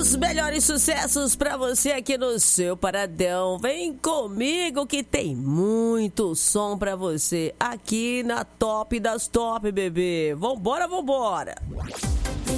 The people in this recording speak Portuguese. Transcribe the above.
Os melhores sucessos pra você aqui no seu Paradão. Vem comigo que tem muito som pra você aqui na Top das Top, bebê. Vambora, vambora.